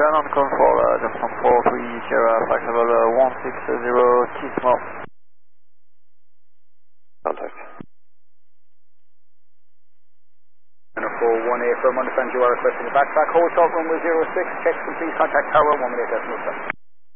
Shannon on control, just on 43 Sierra, flight level 160 T small. Contact. And 418 from understand you are requesting a backtrack. Hold short runway 06, check complete, contact tower 118 decimal.